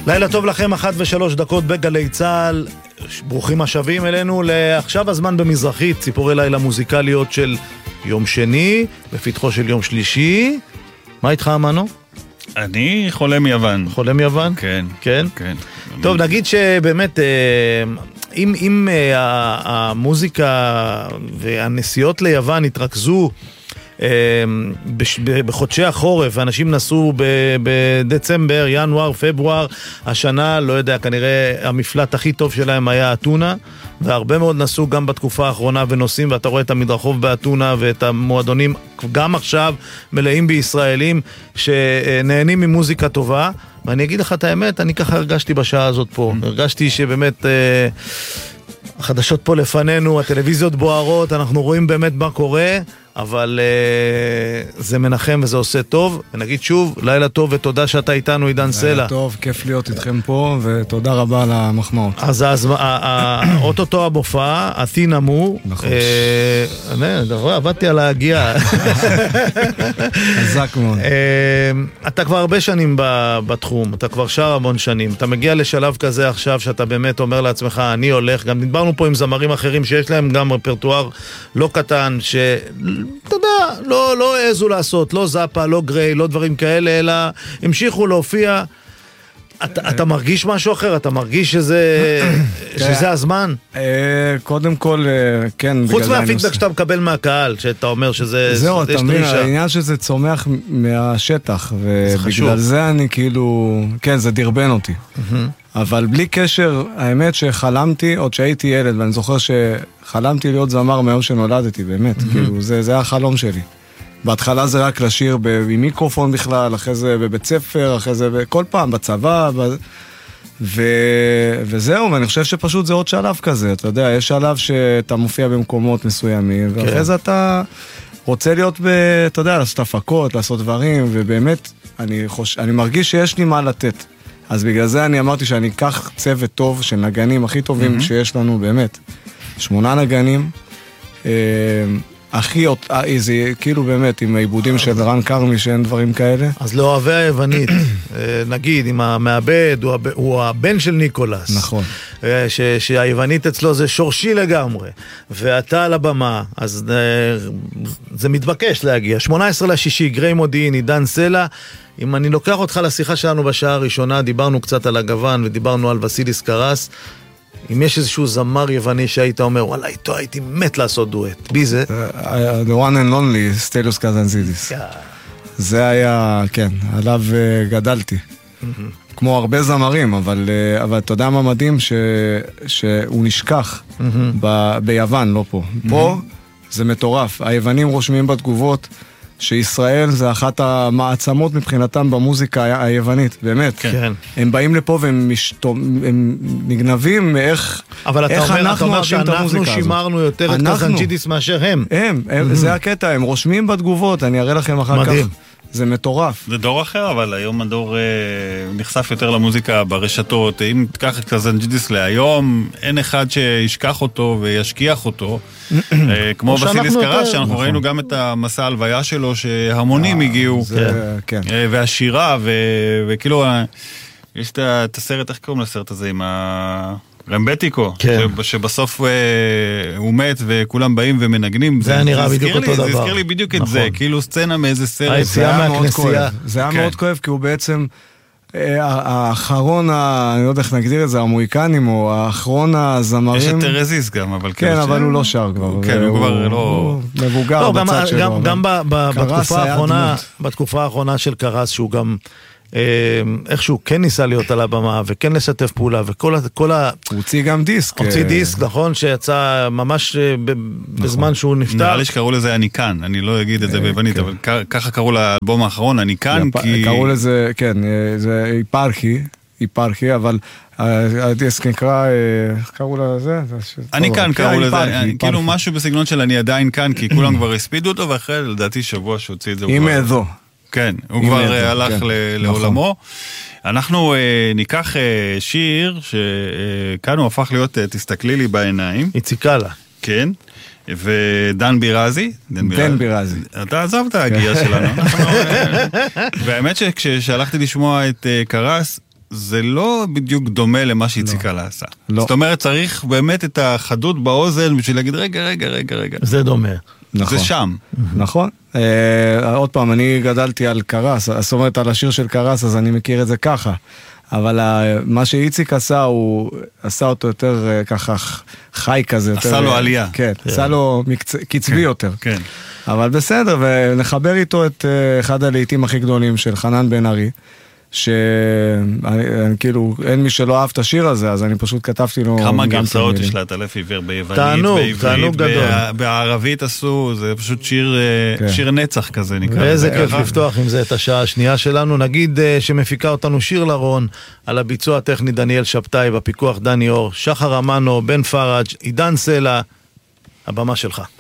לילה טוב לכם, 1:03 בגלי צהל. ברוכים השבים אלינו לעכשיו הזמן במזרחית, ציפורי לילה מוזיקליות של יום שני, בפתחו של יום שלישי. מה איתך, אמנו? אני חולה מיוון. חולה מיוון? כן. כן? כן. טוב, נגיד שבאמת, אם המוזיקה והנסיעות ליוון התרכזו בחודשי החורף, אנשים נסעו בדצמבר, ינואר, פברואר, השנה, לא יודע, כנראה המפלט הכי טוב שלהם היה אתונה, והרבה מאוד נסעו גם בתקופה האחרונה ונוסעים, ואתה רואה את המדרחוב באתונה ואת המועדונים גם עכשיו מלאים בישראלים שנהנים ממוזיקה טובה. ואני אגיד לך את האמת, אני ככה הרגשתי בשעה הזאת פה, הרגשתי שבאמת החדשות פה לפנינו, הטלוויזיות בוערות, אנחנו רואים באמת מה קורה, אבל זה מנחם וזה עושה טוב. ונגיד שוב, לילה טוב ותודה שאתה איתנו, עידן סלע. לילה טוב, כיף להיות איתכם פה, ותודה רבה על המחמאות. אז אוטוטו המופע, אתינה מו. נכון. עבדתי על ההגיעה. חזק מאוד. אתה כבר הרבה שנים בתחום, אתה כבר שר המון שנים. אתה מגיע לשלב כזה עכשיו שאתה באמת אומר לעצמך, אני הולך, גם דיברנו פה עם זמרים אחרים שיש להם גם רפרטואר לא קטן, אתה יודע, לא העזו לעשות, לא זאפה, לא גריי, לא דברים כאלה, אלא המשיכו להופיע. אתה מרגיש משהו אחר? אתה מרגיש שזה הזמן? קודם כל, כן. חוץ מהפידבק שאתה מקבל מהקהל, שאתה אומר שזה... זהו, אתה מבין, העניין שזה צומח מהשטח, ובגלל זה אני כאילו... כן, זה דרבן אותי. אבל בלי קשר, האמת שחלמתי, עוד שהייתי ילד, ואני זוכר שחלמתי להיות זמר מהיום שנולדתי, באמת. כאילו, זה היה החלום שלי. בהתחלה זה רק לשיר עם מיקרופון בכלל, אחרי זה בבית ספר, אחרי זה כל פעם בצבא, וזהו, ואני חושב שפשוט זה עוד שלב כזה, אתה יודע, יש שלב שאתה מופיע במקומות מסוימים, ואחרי זה אתה רוצה להיות, אתה יודע, לעשות הפקות, לעשות דברים, ובאמת, אני מרגיש שיש לי מה לתת. אז בגלל זה אני אמרתי שאני אקח צוות טוב של נגנים הכי טובים שיש לנו, באמת. 8 נגנים, הכי, זה כאילו באמת עם העיבודים של רן קרמי שאין דברים כאלה. אז לאוהבי היוונית, נגיד, אם המעבד הוא הבן של ניקולס. נכון. שהיוונית אצלו זה שורשי לגמרי, ואתה על הבמה, אז זה מתבקש להגיע. 18/6, גריי מודיעין, עידן סלע. אם אני לוקח אותך לשיחה שלנו בשעה הראשונה, דיברנו קצת על הגוון ודיברנו על וסיליס קרס. אם יש איזשהו זמר יווני שהיית אומר, וואלה, איתו הייתי מת לעשות דואט. בי זה? The one and only, סטליוס קזנזידיס. זה היה, כן, עליו גדלתי. כמו הרבה זמרים, אבל אתה יודע מה מדהים? שהוא נשכח ביוון, לא פה. פה זה מטורף. היוונים רושמים בתגובות שישראל זה אחת המעצמות מבחינתם במוזיקה היוונית, באמת. כן. הם באים לפה והם נגנבים מאיך אנחנו אוהבים את המוזיקה הזאת. שאנחנו שימרנו יותר את קזנג'ידיס מאשר הם. זה הקטע, הם רושמים בתגובות, אני אראה לכם אחר כך. זה מטורף. זה דור אחר, אבל היום הדור נחשף יותר למוזיקה ברשתות. אם תיקח את קזנג'ידיס להיום, אין אחד שישכח אותו וישכיח אותו. כמו וסיליס קרס, שאנחנו ראינו גם את המסע ההלוויה שלו, שהמונים הגיעו. והשירה, וכאילו, יש את הסרט, איך קוראים לסרט הזה, עם רמבטיקו, שבסוף הוא מת וכולם באים ומנגנים. זה נראה בדיוק אותו דבר. זה הזכיר לי בדיוק את זה, כאילו סצנה מאיזה סרט. היציאה מהכנסייה. זה היה מאוד כואב, כי הוא בעצם האחרון, אני לא יודע איך נגדיר את זה, המויקנים, או האחרון הזמרים. יש את טרזיס גם, אבל כן, אבל הוא לא שר כבר. כן, הוא כבר לא... מבוגר בצד שלו. גם בתקופה האחרונה של קרס, שהוא גם... איכשהו כן ניסה להיות על הבמה וכן לשתף פעולה וכל הוא הוציא גם דיסק. הוציא דיסק, נכון, שיצא ממש בזמן שהוא נפטר. נראה לי שקראו לזה אני כאן, אני לא אגיד את זה ביוונית, אבל ככה קראו לאלבום האחרון, אני כאן, כי... קראו לזה, כן, זה היפרחי, אבל הדיסק נקרא, קראו לזה? אני כאן, קראו לזה, כאילו משהו בסגנון של אני עדיין כאן, כי כולם כבר הספידו אותו, ואחרי לדעתי שבוע שהוציא את זה. עם איזו. כן, הוא כבר הלך לעולמו. אנחנו ניקח שיר שכאן הוא הפך להיות תסתכלי לי בעיניים. איציקלה. כן, ודן בירזי. דן בירזי. אתה עזב את ההגיעה שלנו. והאמת שכשהלכתי לשמוע את קרס, זה לא בדיוק דומה למה שאיציק אללה עשה. זאת אומרת, צריך באמת את החדות באוזן בשביל להגיד, רגע. זה דומה. זה שם. נכון. עוד פעם, אני גדלתי על קרס, זאת אומרת, על השיר של קרס, אז אני מכיר את זה ככה. אבל מה שאיציק עשה, הוא עשה אותו יותר ככה חי כזה. עשה לו עלייה. כן, עשה לו קצבי יותר. כן. אבל בסדר, ונחבר איתו את אחד הלעיתים הכי גדולים של חנן בן ארי, שכאילו אין מי שלא אהב את השיר הזה, אז אני פשוט כתבתי לו כמה גרסאות יש לה, אלף עיוור ביוונית, תענוג גדול. בערבית עשו, זה פשוט שיר נצח כזה נקרא. ואיזה כיף לפתוח עם זה את השעה השנייה שלנו. נגיד שמפיקה אותנו שיר לרון, על הביצוע הטכני דניאל שבתאי, בפיקוח דני אור, שחר אמנו, בן פראג', עידן סלע, הבמה שלך.